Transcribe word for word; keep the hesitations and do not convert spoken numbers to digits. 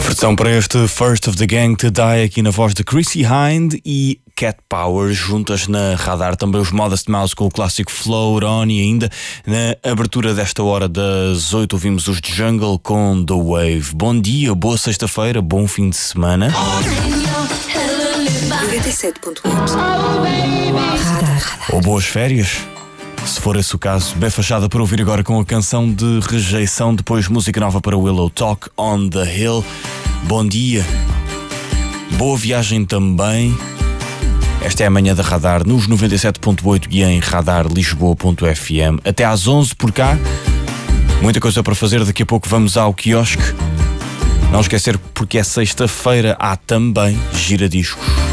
Versão para este First of the Gang to Die aqui na voz de Chrissy Hind e Cat Power juntas na Radar. Também os Modest Mouse com o clássico Float On, e ainda na abertura desta hora das oito ouvimos os Jungle com The Wave. Bom dia, boa sexta-feira, bom fim de semana. noventa e sete ponto oito Radar. Ou boas férias, se for esse o caso. Bem fachada para ouvir agora com a canção de Rejeição, depois música nova para Willow, Talk on the Hill. Bom dia, boa viagem também. Esta é a manhã da Radar nos noventa e sete ponto oito e em radar lisboa ponto f m. Até às onze por cá. Muita coisa para fazer, daqui a pouco vamos ao quiosque. Não esquecer, porque é sexta-feira, há também giradiscos.